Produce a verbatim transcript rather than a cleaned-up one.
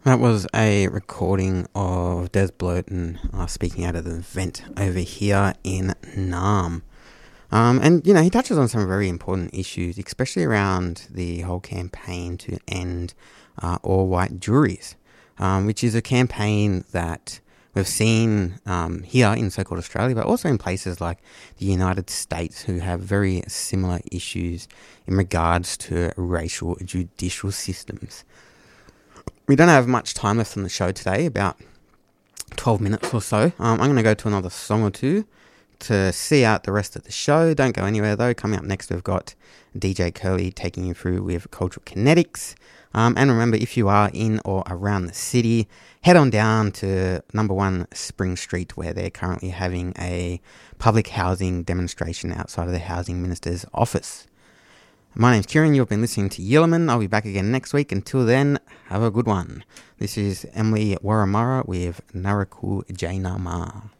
That was a recording of Des Blurton uh, speaking out of the event over here in Naarm. Um, and, you know, he touches on some very important issues, especially around the whole campaign to end uh, all-white juries, um, which is a campaign that we've seen um, here in so-called Australia, but also in places like the United States who have very similar issues in regards to racial judicial systems. We don't have much time left on the show today, about twelve minutes or so. Um, I'm going to go to another song or two to see out the rest of the show. Don't go anywhere though. Coming up next, we've got D J Curly taking you through with Cultural Kinetics. Um, and remember, if you are in or around the city, head on down to number one Spring Street, where they're currently having a public housing demonstration outside of the Housing Minister's office. My name's Kieran, you've been listening to Yilliman. I'll be back again next week. Until then, have a good one. This is Emily Waramara with Naraku Jainama.